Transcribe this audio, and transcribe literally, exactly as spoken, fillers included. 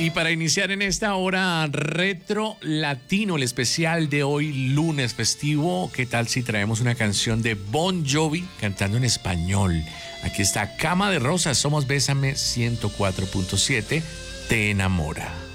Y para iniciar en esta hora retro latino, el especial de hoy, lunes festivo, ¿qué tal si traemos una canción de Bon Jovi cantando en español? Aquí está Cama de Rosas, somos Bésame ciento cuatro punto siete, te enamora.